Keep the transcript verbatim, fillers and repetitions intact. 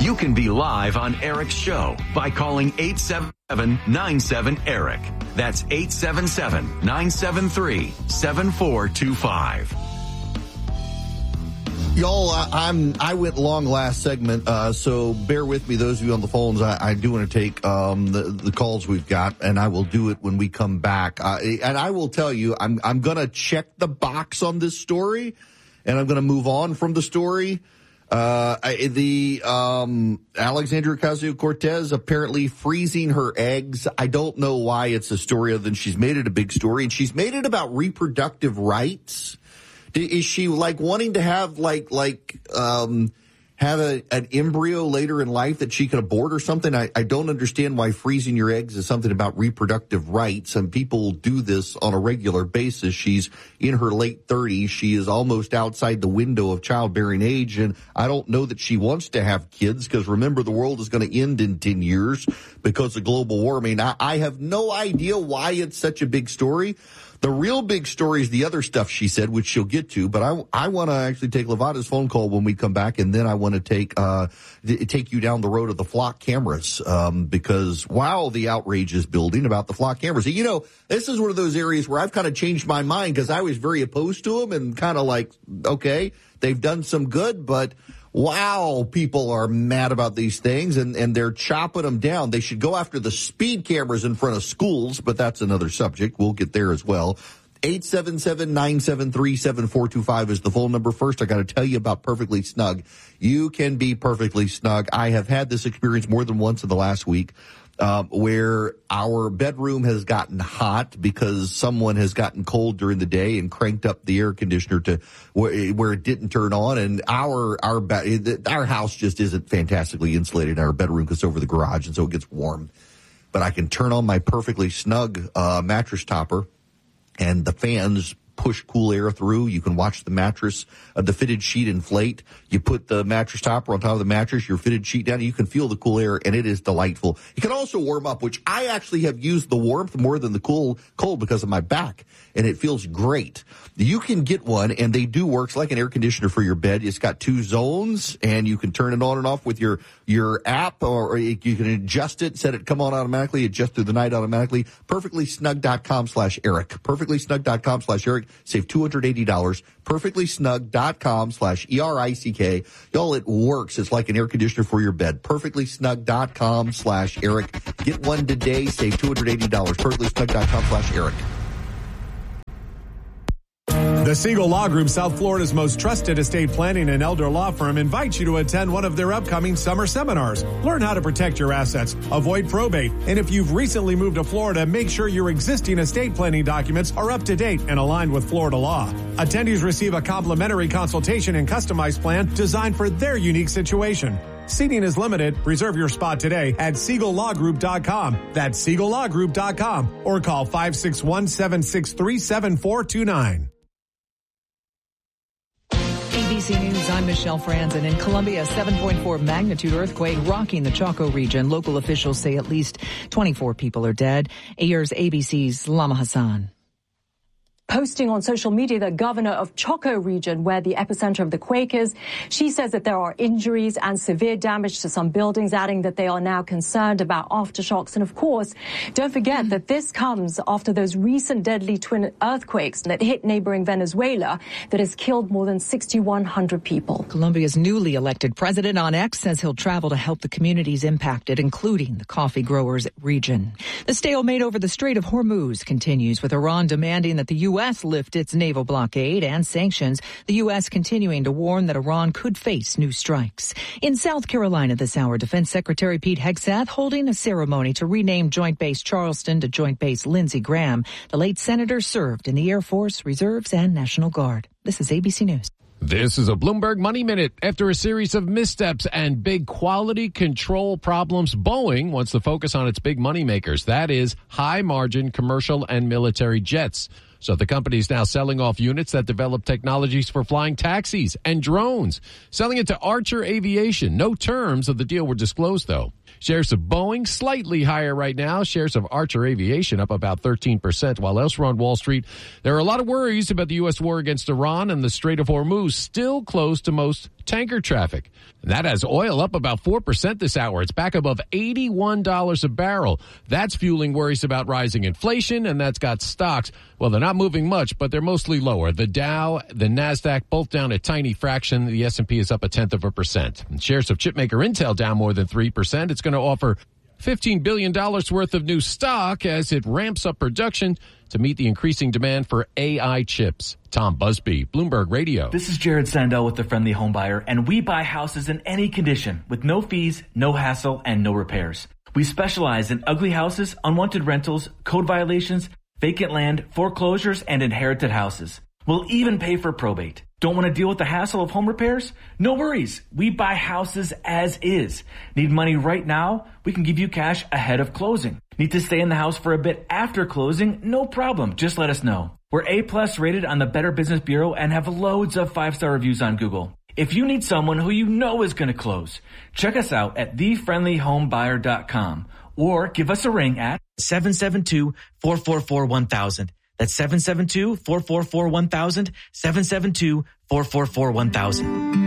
You can be live on Eric's show by calling eight seven seven, nine seven, ERIC. That's eight seven seven, nine seven three, seven four two five. Y'all, I, I'm, I went long last segment, uh, so bear with me, those of you on the phones. I, I do want to take um, the, the calls we've got, and I will do it when we come back. Uh, and I will tell you, I'm, I'm going to check the box on this story, and I'm going to move on from the story. Uh, I, the um, Alexandria Ocasio-Cortez apparently freezing her eggs. I don't know why it's a story other than she's made it a big story, and she's made it about reproductive rights. Is she like wanting to have like like um have a, an embryo later in life that she can abort or something? I, I don't understand why freezing your eggs is something about reproductive rights. And people do this on a regular basis. She's in her late thirties. She is almost outside the window of childbearing age. And I don't know that she wants to have kids because remember, the world is going to end in ten years because of global warming. I, I have no idea why it's such a big story. The real big story is the other stuff she said, which she'll get to. But I, I want to actually take Levada's phone call when we come back, and then I want to take uh take you down the road of the flock cameras um, because wow, the outrage is building about the flock cameras. You know, this is one of those areas where I've kind of changed my mind because I was very opposed to them and kind of like, okay, they've done some good, but wow, people are mad about these things, and, and they're chopping them down. They should go after the speed cameras in front of schools, but that's another subject. We'll get there as well. eight seven seven, nine seven three, seven four two five is the phone number. First, I got to tell you about Perfectly Snug. You can be perfectly snug. I have had this experience more than once in the last week. Um, where our bedroom has gotten hot because someone has gotten cold during the day and cranked up the air conditioner to where, where it didn't turn on, and our our our house just isn't fantastically insulated in our bedroom because it's over the garage, and so it gets warm. But I can turn on my Perfectly Snug uh, mattress topper, and the fans push cool air through. You can watch the mattress, uh, the fitted sheet inflate. You put the mattress topper on top of the mattress, your fitted sheet down, and you can feel the cool air, and it is delightful. You can also warm up, which I actually have used the warmth more than the cool cold because of my back, and it feels great. You can get one, and they do work. It's like an air conditioner for your bed. It's got two zones, and you can turn it on and off with your, your app, or, or you can adjust it, set it come on automatically, adjust through the night automatically. Perfectlysnug.com slash Eric. Perfectlysnug.com slash Eric. Save two hundred eighty dollars. Perfectlysnug.com slash E R I C K. Y'all, it works. It's like an air conditioner for your bed. Perfectlysnug.com slash Eric. Get one today. Save two hundred eighty dollars. Perfectlysnug.com slash Eric. The Siegel Law Group, South Florida's most trusted estate planning and elder law firm, invites you to attend one of their upcoming summer seminars. Learn how to protect your assets, avoid probate, and if you've recently moved to Florida, make sure your existing estate planning documents are up to date and aligned with Florida law. Attendees receive a complimentary consultation and customized plan designed for their unique situation. Seating is limited. Reserve your spot today at Siegel Law Group dot com. That's Siegel Law Group dot com or call five six one, seven six three, seven four two nine. A B C News, I'm Michelle Franzen. In Colombia, a seven point four magnitude earthquake rocking the Chaco region. Local officials say at least twenty-four people are dead. Here's A B C's Lama Hassan. Posting on social media, the governor of Chaco region, where the epicenter of the quake is, she says that there are injuries and severe damage to some buildings, adding that they are now concerned about aftershocks. And of course, don't forget that this comes after those recent deadly twin earthquakes that hit neighboring Venezuela that has killed more than six thousand one hundred people. Colombia's newly elected president on X says he'll travel to help the communities impacted, including the coffee growers region. The stalemate over the Strait of Hormuz continues, with Iran demanding that the U S lift its naval blockade and sanctions, the U S continuing to warn that Iran could face new strikes. In South Carolina this hour, Defense Secretary Pete Hegseth holding a ceremony to rename Joint Base Charleston to Joint Base Lindsey Graham. The late senator served in the Air Force, Reserves, and National Guard. This is A B C News. This is a Bloomberg Money Minute. After a series of missteps and big quality control problems, Boeing wants to focus on its big money makers. That is high-margin commercial and military jets. So the company is now selling off units that develop technologies for flying taxis and drones, selling it to Archer Aviation. No terms of the deal were disclosed, though. Shares of Boeing slightly higher right now. Shares of Archer Aviation up about thirteen percent. While elsewhere on Wall Street, there are a lot of worries about the U S war against Iran, and the Strait of Hormuz still closed to most tanker traffic. And that has oil up about four percent this hour. It's back above eighty-one dollars a barrel. That's fueling worries about rising inflation, and that's got stocks. Well, they're not moving much, but they're mostly lower. The Dow, the NASDAQ, both down a tiny fraction. The S and P is up a tenth of a percent. And shares of chipmaker Intel down more than three percent. It's going to offer fifteen billion dollars worth of new stock as it ramps up production to meet the increasing demand for A I chips. Tom Busby, Bloomberg Radio. This is Jared Sandell with the Friendly Home Buyer, and we buy houses in any condition with no fees, no hassle, and no repairs. We specialize in ugly houses, unwanted rentals, code violations, vacant land, foreclosures, and inherited houses. We'll even pay for probate. Don't want to deal with the hassle of home repairs? No worries. We buy houses as is. Need money right now? We can give you cash ahead of closing. Need to stay in the house for a bit after closing? No problem. Just let us know. We're A-plus rated on the Better Business Bureau and have loads of five-star reviews on Google. If you need someone who you know is going to close, check us out at the friendly home buyer dot com or give us a ring at seven seven two, four four four, one thousand. That's seven seven two, four four four, one thousand, seven seven two, four four four, one thousand.